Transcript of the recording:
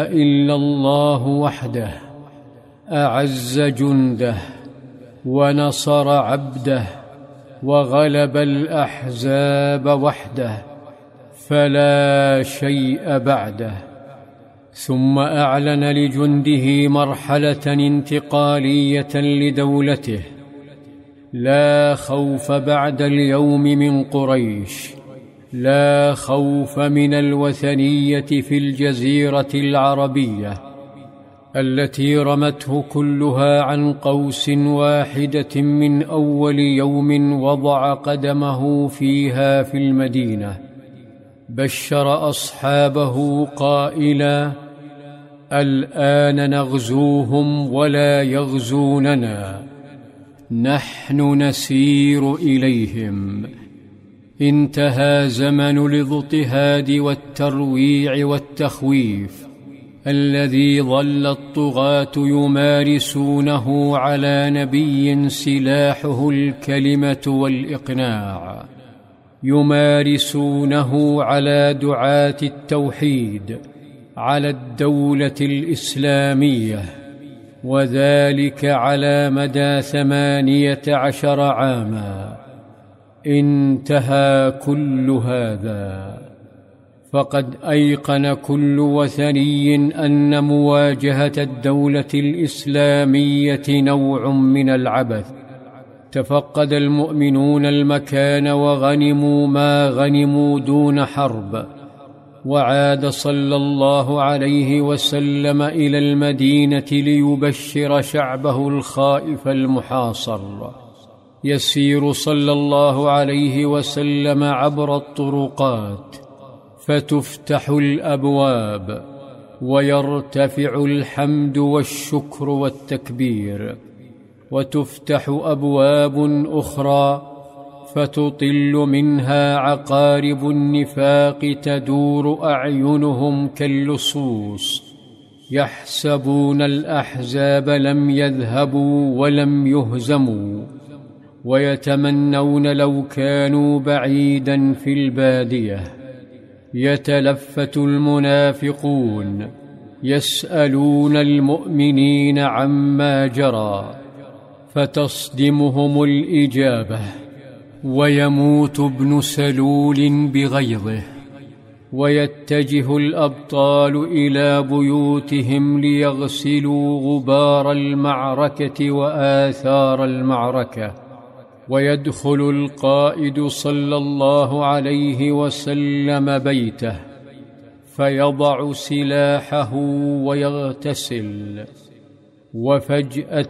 إلا الله وحده أعز جنده ونصر عبده وغلب الأحزاب وحده فلا شيء بعده. ثم أعلن لجنده مرحلة انتقالية لدولته: لا خوف بعد اليوم من قريش، لا خوف من الوثنية في الجزيرة العربية التي رمته كلها عن قوس واحدة من أول يوم وضع قدمه فيها في المدينة. بشر أصحابه قائلا: الآن نغزوهم ولا يغزوننا، نحن نسير إليهم. انتهى زمن الاضطهاد والترويع والتخويف الذي ظل الطغاة يمارسونه على نبي سلاحه الكلمة والإقناع، يمارسونه على دعاة التوحيد، على الدولة الإسلامية، وذلك على مدى 18 عاماً. انتهى كل هذا، فقد أيقن كل وثني أن مواجهة الدولة الإسلامية نوع من العبث. تفقد المؤمنون المكان وغنموا ما غنموا دون حرب، وعاد صلى الله عليه وسلم إلى المدينة ليبشر شعبه الخائف المحاصر. يسير صلى الله عليه وسلم عبر الطرقات فتفتح الأبواب ويرتفع الحمد والشكر والتكبير، وتفتح أبواب أخرى فتطل منها عقارب النفاق تدور أعينهم كاللصوص، يحسبون الأحزاب لم يذهبوا ولم يهزموا، ويتمنون لو كانوا بعيدا في البادية. يتلفت المنافقون يسألون المؤمنين عما جرى، فتصدمهم الإجابة، ويموت ابن سلول بغيظه، ويتجه الأبطال إلى بيوتهم ليغسلوا غبار المعركة وآثار المعركة، ويدخل القائد صلى الله عليه وسلم بيته فيضع سلاحه ويغتسل، وفجأة